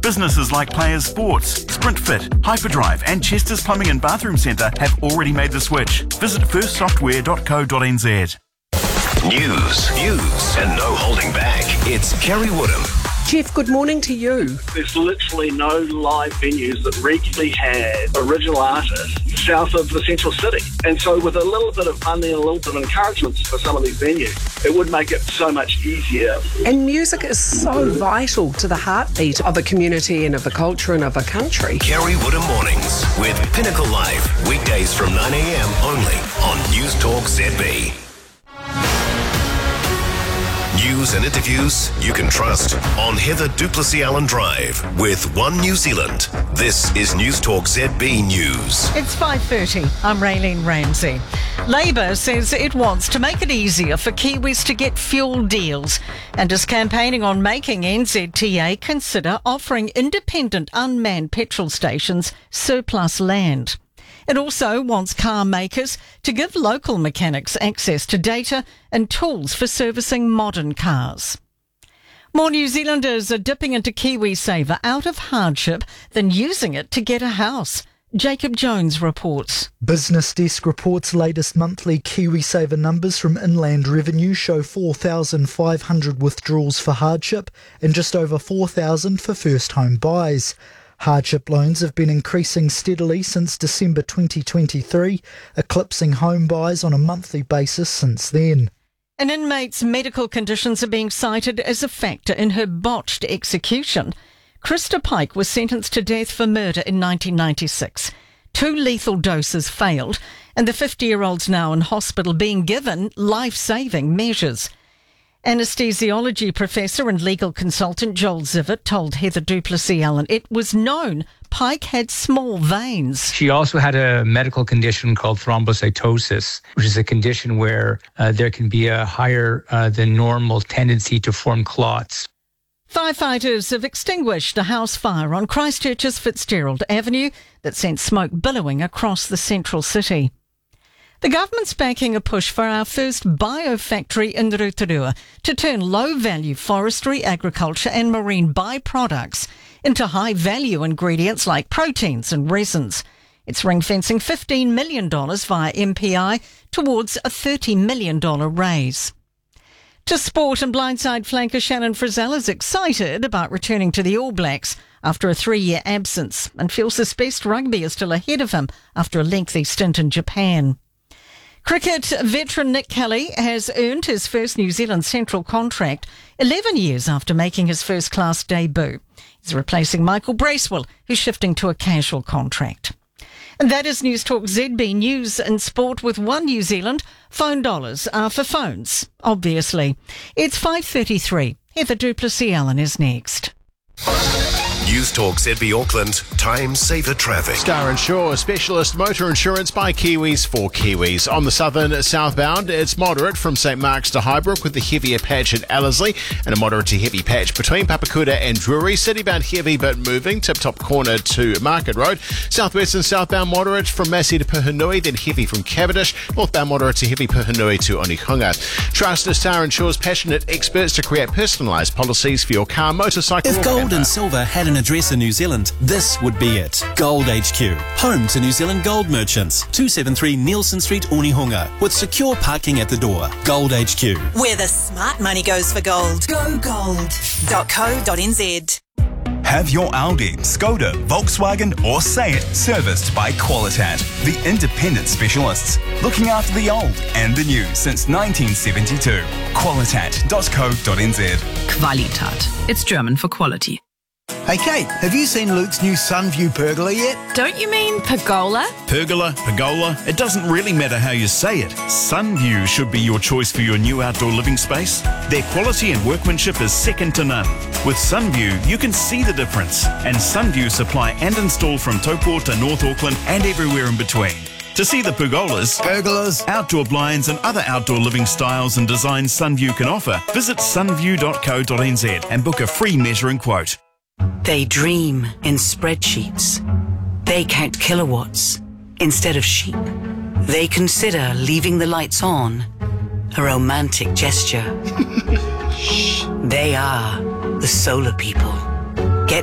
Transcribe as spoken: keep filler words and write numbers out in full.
Businesses like Players Sports, SprintFit, Hyperdrive and Chester's Plumbing and Bathroom Centre have already made the switch. Visit first software dot co dot n z. News, views and no holding back. It's Kerry Woodham. Jeff, good morning to you. There's literally no live venues that regularly had original artists south of the central city. And so with a little bit of funding and a little bit of encouragement for some of these venues, it would make it so much easier. And music is so vital to the heartbeat of a community and of a culture and of a country. Kerry Woodham Mornings with Pinnacle Live. Weekdays from nine a.m. only on News Talk Z B. News and interviews you can trust on Heather Duplessis Allen Drive with One New Zealand. This is News Talk Z B News. It's five thirty. I'm Raylene Ramsey. Labor says it wants to make it easier for Kiwis to get fuel deals and is campaigning on making N Z T A consider offering independent unmanned petrol stations surplus land. It also wants car makers to give local mechanics access to data and tools for servicing modern cars. More New Zealanders are dipping into KiwiSaver out of hardship than using it to get a house. Jacob Jones reports. Business Desk reports latest monthly KiwiSaver numbers from Inland Revenue show four thousand five hundred withdrawals for hardship and just over four thousand for first home buys. Hardship loans have been increasing steadily since December twenty twenty-three, eclipsing home buys on a monthly basis since then. An inmate's medical conditions are being cited as a factor in her botched execution. Krista Pike was sentenced to death for murder in nineteen ninety-six. Two lethal doses failed, and the fifty-year-old's now in hospital being given life-saving measures. Anesthesiology professor and legal consultant Joel Zivert told Heather Duplessis Allen it was known Pike had small veins. She also had a medical condition called thrombocytosis, which is a condition where uh, there can be a higher uh, than normal tendency to form clots. Firefighters have extinguished a house fire on Christchurch's Fitzgerald Avenue that sent smoke billowing across the central city. The government's backing a push for our first biofactory in Rotorua to turn low-value forestry, agriculture and marine byproducts into high-value ingredients like proteins and resins. It's ring-fencing fifteen million dollars via M P I towards a thirty million dollars raise. To sport, and blindside flanker Shannon Frizzell is excited about returning to the All Blacks after a three-year absence and feels his best rugby is still ahead of him after a lengthy stint in Japan. Cricket veteran Nick Kelly has earned his first New Zealand Central contract eleven years after making his first-class debut. He's replacing Michael Bracewell, who's shifting to a casual contract. And that is News Talk Z B News and Sport with One New Zealand. Phone dollars are for phones, obviously. It's five thirty-three. Heather Duplessis Allen is next. News Talk Z B Auckland, time saver traffic. Star Insure, specialist motor insurance by Kiwis for Kiwis. On the southern southbound, it's moderate from St Mark's to Highbrook with the heavier patch at Ellerslie and a moderate to heavy patch between Papakura and Drury. Citybound heavy but moving, Tip Top Corner to Market Road. Southwest and southbound moderate from Massey to Puhinui, then heavy from Cavendish. Northbound moderate to heavy Puhinui to Onehunga. Trust Star Insure's passionate experts to create personalised policies for your car, motorcycle If or gold camper. and silver had an address in New Zealand, this would be it. Gold H Q, home to New Zealand gold merchants. two seventy-three Nielsen Street, Onehunga, with secure parking at the door. Gold H Q. Where the smart money goes for gold. Go gold dot co dot n z. Have your Audi, Skoda, Volkswagen or Say It serviced by Qualitat, the independent specialists, looking after the old and the new since nineteen seventy-two. Qualitat dot co dot n z. Qualitat. It's German for quality. Hey Kate, have you seen Luke's new Sunview pergola yet? Don't you mean pergola? Pergola, pergola, it doesn't really matter how you say it. Sunview should be your choice for your new outdoor living space. Their quality and workmanship is second to none. With Sunview, you can see the difference. And Sunview supply and install from Taupo to North Auckland and everywhere in between. To see the pergolas, pergolas, outdoor blinds and other outdoor living styles and designs Sunview can offer, visit sunview dot co dot n z and book a free measuring quote. They dream in spreadsheets. They count kilowatts instead of sheep. They consider leaving the lights on a romantic gesture. They are the solar people.